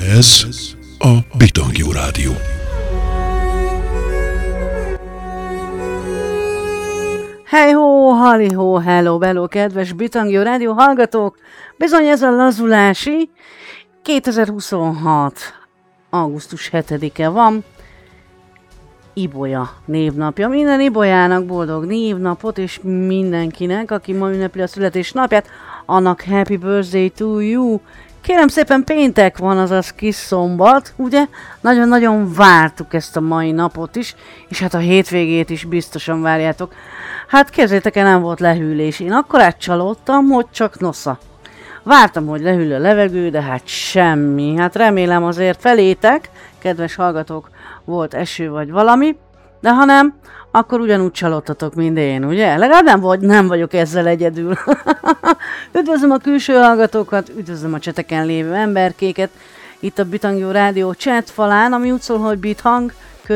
Ez a Bitangjú Rádió. Hey-ho, hali-ho, hello, kedves Bitangjú Rádió hallgatók! Bizony ez a lazulási 2026. augusztus 7-e van. Ibolya névnapja. Minden Ibolyának boldog névnapot, és mindenkinek, aki ma ünnepli a születésnapját, annak happy birthday to you! Kérem szépen, péntek van, azaz kis szombat, ugye? Nagyon-nagyon vártuk ezt a mai napot is, és hát a hétvégét is biztosan várjátok. Hát képzeljétek el, nem volt lehűlés. Én akkor átcsalódtam, hogy csak nosza. Vártam, hogy lehűl a levegő, de hát semmi. Hát remélem azért felétek, kedves hallgatók, volt eső vagy valami, de ha nem, akkor ugyanúgy csalódtatok, mint én, ugye? Legalább nem vagyok ezzel egyedül. Üdvözlöm a külső hallgatókat, üdvözlöm a cseteken lévő emberkéket, itt a Bitangjú Rádió chat falán, ami úgy szól, hogy bithang,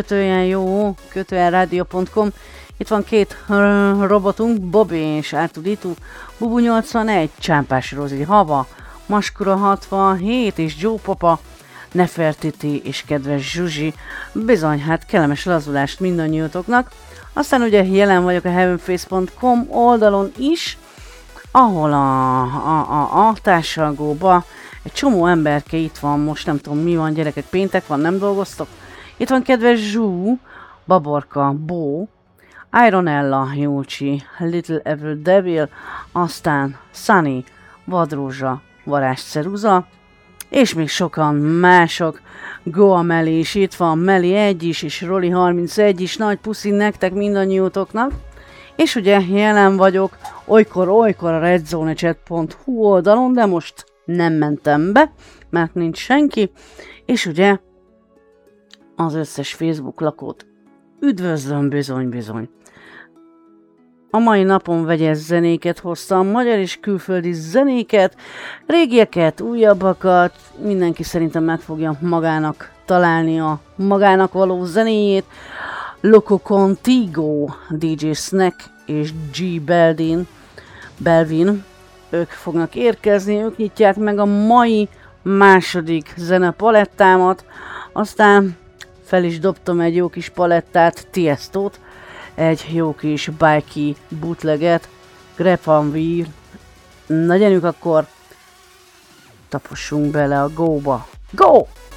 _radio.com. Itt van két robotunk, Bobby és Artuditu, Bubu 81, Csámpás Rozi, Hava, Maskura 67 és Joe Papa, Nefertiti és kedves Zsuzsi. Bizony, hát kellemes lazulást mindannyiótoknak. Aztán ugye jelen vagyok a heavenface.com oldalon is, ahol a társalgóba egy csomó emberke itt van, most nem tudom mi van, gyerekek, péntek van, nem dolgoztok? Itt van kedves Zsú, Baborka, Bó, Ironella, Jócsi, Little Evil Devil, aztán Sunny, Vadrózsa, Varázs Ceruza, és még sokan mások. Goa Meli is itt van, Meli 1 is, és Roli 31 is, nagy puszi nektek mindannyiótoknak. És ugye jelen vagyok olykor a redzonechat.hu oldalon, de most nem mentem be, mert nincs senki. És ugye az összes Facebook lakót üdvözlöm bizony. A mai napon vegyes zenéket hoztam, magyar és külföldi zenéket, régieket, újabbakat, mindenki szerintem meg fogja magának találni a magának való zenéjét. Loco Contigo, DJ Snack és G. Belvin, ők fognak érkezni, ők nyitják meg a mai második zenepalettámat, aztán fel is dobtam egy jó kis palettát, Tiestót, egy jó kis bikey bootleget, Greg Van Wier. Na gyerünk akkor, tapossunk bele a go-ba. Go!